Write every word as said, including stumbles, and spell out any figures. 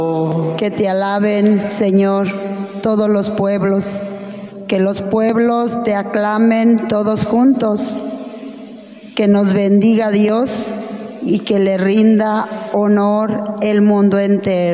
Que te alaben, Señor, todos los pueblos, que los pueblos te aclamen todos juntos, que nos bendiga Dios y que le rinda honor el mundo entero.